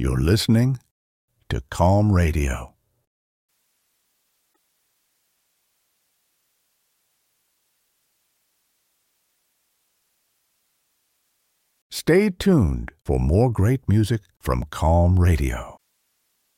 You're listening to Calm Radio. Stay tuned for more great music from Calm Radio.